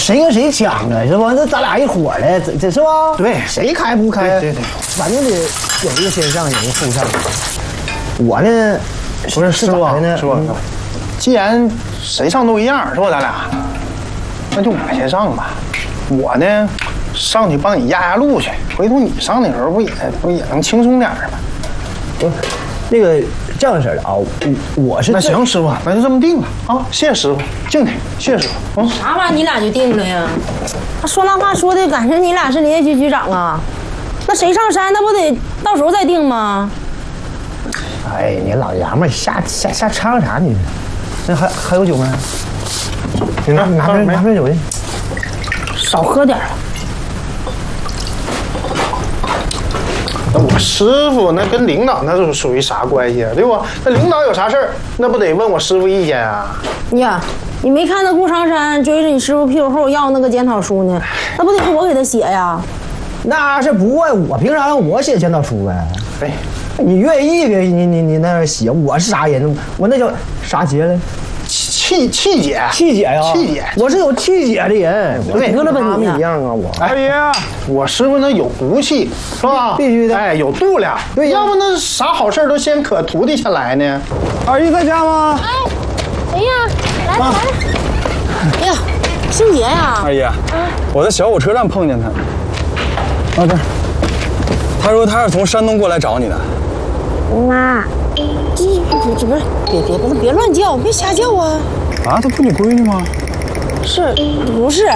谁跟谁抢啊，是吧？那咱俩一伙的，这是吧？ 对， 谁开不开？ 对， 反正得有一个先上，有一个后上。我呢， 不是师傅， 呢？ 师傅，既然谁上都一样，是吧？咱俩，那就我先上吧。我呢，上去帮你压路去。回头你上的时候不也能轻松点吗？ 不，那个这样式的啊，我是那行，师傅，那就这么定了啊！谢谢师傅，敬你，谢谢师傅。嗯， 啥玩意儿你俩就定了呀？他说那话说的，感情你俩是林业局局长啊？那谁上山，那不得到时候再定吗？ 哎，你老爷们儿瞎掺和啥你？那还有酒没？拿瓶酒去。 少喝点儿。 我师傅那跟领导那是属于啥关系啊？对不？那领导有啥事儿，那不得问我师傅意见啊？ 呀，你没看那顾长山追着你师傅屁股后要那个检讨书呢？那不得是我给他写呀？ 那是不怪我，凭啥让我写检讨书呗？ 哎， 你愿意给你那写，我是啥人？我那叫啥节嘞？ 气姐呀， 气姐，我是有气姐的人， 对， 跟他们一样啊，我。 二爷，我师傅那有骨气，是吧？ 必须的， 哎，有度量， 对， 要不那啥好事都先可徒弟先来呢。 二姨在家吗？ 哎呀，来了。哎呀，星爷呀！ 二姨，我在小火车站碰见他。啊，这儿。他说他是从山东过来找你的。 妈，这不是，别乱叫，别瞎叫啊！ 啊，他不你闺女吗？ 不是？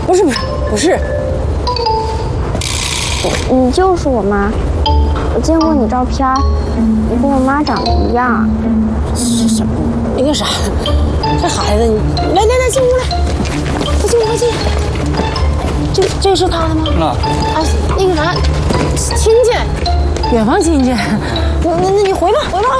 你就是我妈，我见过你照片，你跟我妈长得一样。 是什么？那个啥，这孩子，你来进屋来，快进。这是他的吗？啊，那个啥，亲戚，远房亲戚。那你回吧啊。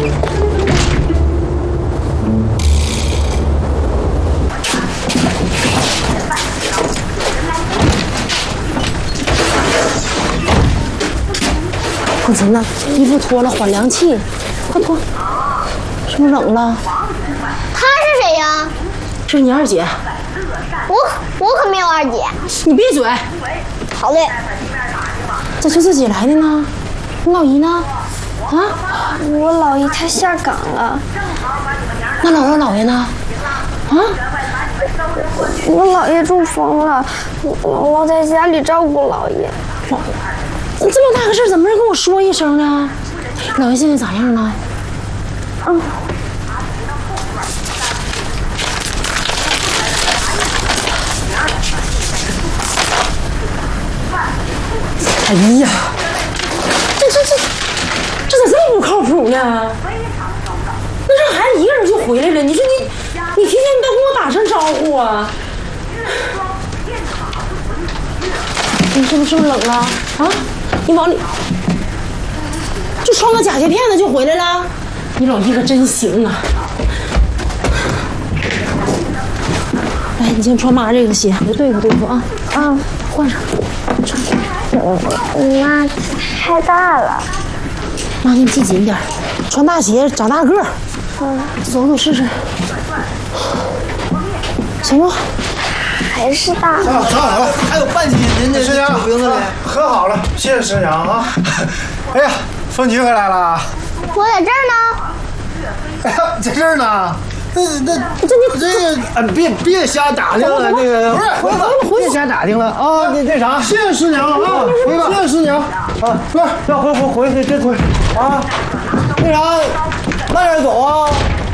快行了，衣服脱了缓凉气，快脱。是不是冷了？ 她是谁呀？ 这是你二姐。 我可没有二姐。 你闭嘴。 好嘞。 这是自己来的呢？你老姨呢？啊？ 我姥爷他下岗了。 那姥爷呢？啊？ 我姥爷中风了，姥姥在家里照顾姥爷。 这么大个事，怎么没人跟我说一声呢？姥爷现在咋样了？哎呀，这咋这么不靠谱呢？那这孩子一个人就回来了，你说你提前你都跟我打声招呼啊？你是不是冷了啊？你往里就穿个假鞋片子就回来了，你老姨可真行啊！来，你先穿妈这个鞋，你对付啊！换上，穿。 妈，太大了。 妈给你系紧点，穿大鞋长大个儿。走试试，行吗？ 还是大。 上来了，还有半斤呢， 师娘， 瓶子里喝好了，谢谢师娘啊。哎呀，凤菊回来了。 我在这儿呢。 哎呀，在这儿呢。 别瞎打听了，那个不是，别瞎打听了啊！那啥， 谢谢师娘啊，回吧，谢谢师娘啊， 来，回这回啊，那啥，慢点走啊。